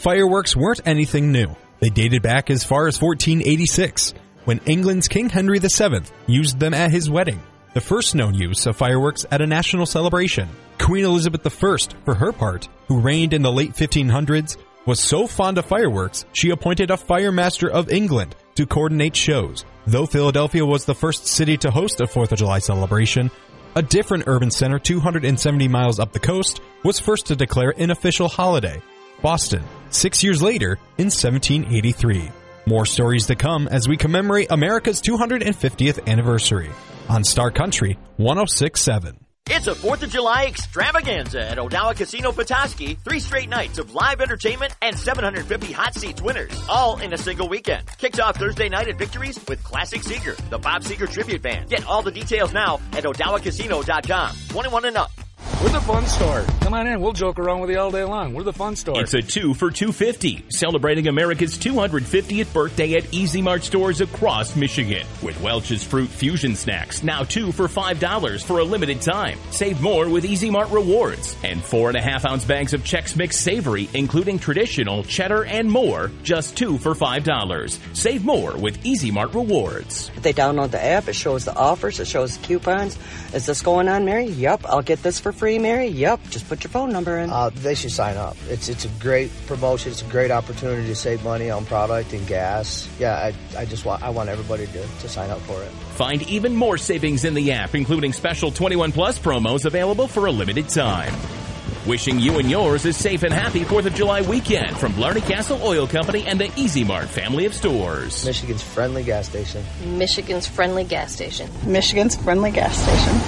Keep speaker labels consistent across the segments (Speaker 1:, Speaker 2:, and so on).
Speaker 1: fireworks weren't anything new. They dated back as far as 1486, when England's King Henry VII used them at his wedding, the first known use of fireworks at a national celebration. Queen Elizabeth I, for her part, who reigned in the late 1500s, was so fond of fireworks, she appointed a Fire Master of England to coordinate shows. Though Philadelphia was the first city to host a 4th of July celebration, a different urban center 270 miles up the coast was first to declare an official holiday, Boston, 6 years later in 1783. More stories to come as we commemorate America's 250th anniversary on Star Country 106.7.
Speaker 2: It's a 4th of July extravaganza at Odawa Casino Petoskey. 3 straight nights of live entertainment and 750 hot seats winners, all in a single weekend. Kicks off Thursday night at Victories with Classic Seeger, the Bob Seger Tribute Band. Get all the details now at OdawaCasino.com. 21 and up.
Speaker 3: We're the fun store. Come on in. We'll joke around with you all day long. We're the fun store.
Speaker 4: It's a 2 for $2.50, celebrating America's 250th birthday at Easy Mart stores across Michigan. With Welch's Fruit Fusion Snacks, now 2 for $5 for a limited time. Save more with Easy Mart Rewards. And 4.5-ounce bags of Chex Mix Savory, including traditional, cheddar, and more, just 2 for $5. Save more with Easy Mart Rewards.
Speaker 5: If they download the app, it shows the offers, it shows the coupons. Is this going on, Mary? Yep. I'll get this for free, Mary? Yep. Just put your phone number in.
Speaker 6: They should sign up. It's a great promotion. It's a great opportunity to save money on product and gas. Yeah, I want everybody to sign up for it.
Speaker 4: Find even more savings in the app, including special 21 plus promos available for a limited time. Wishing you and yours a safe and happy 4th of July weekend from Blarney Castle Oil Company and the Easy Mart family of stores.
Speaker 6: Michigan's friendly gas station.
Speaker 7: Michigan's friendly gas station.
Speaker 8: Michigan's friendly gas station.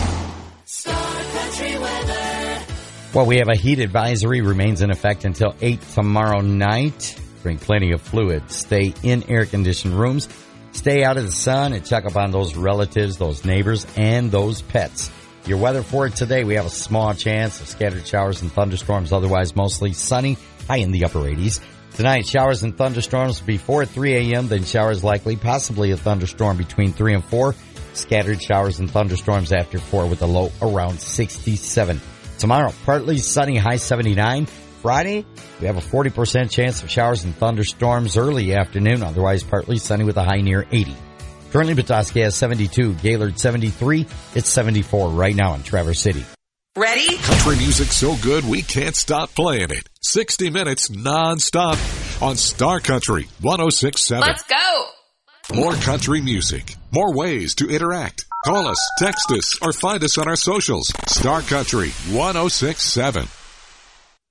Speaker 9: Star Country weather.
Speaker 10: Well, we have a heat advisory remains in effect until 8 tomorrow night. Bring plenty of fluid. Stay in air-conditioned rooms. Stay out of the sun and check up on those relatives, those neighbors, and those pets. Your weather for today, we have a small chance of scattered showers and thunderstorms, otherwise mostly sunny, high in the upper 80s. Tonight, showers and thunderstorms before 3 a.m., then showers likely, possibly a thunderstorm between 3 and 4. Scattered showers and thunderstorms after 4 with a low around 67. Tomorrow, partly sunny, high 79. Friday, we have a 40% chance of showers and thunderstorms early afternoon, otherwise partly sunny with a high near 80. Currently, Petoskey has 72, Gaylord 73. It's 74 right now in Traverse City.
Speaker 9: Ready?
Speaker 11: Country music so good we can't stop playing it. 60 minutes non-stop on Star Country 106.7.
Speaker 9: Let's go!
Speaker 11: More country music. More ways to interact. Call us, text us, or find us on our socials. Star Country 106.7.